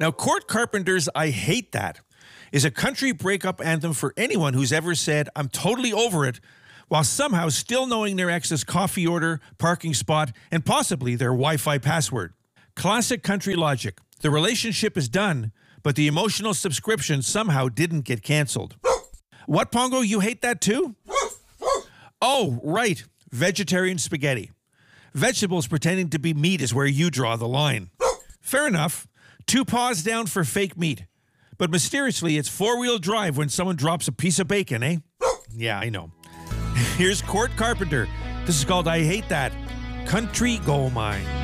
Now, Court Carpenter's I Hate That is a country breakup anthem for anyone who's ever said, I'm totally over it, while somehow still knowing their ex's coffee order, parking spot, and possibly their Wi-Fi password. Classic country logic. The relationship is done, but the emotional subscription somehow didn't get canceled. What, Pongo? You hate that too? Oh, right. Vegetarian spaghetti. Vegetables pretending to be meat is where you draw the line. Fair enough. 2 paws down for fake meat. But mysteriously, it's 4-wheel drive when someone drops a piece of bacon, eh? Yeah, I know. Here's Court Carpenter. This is called I Hate That. Country Gold Mine.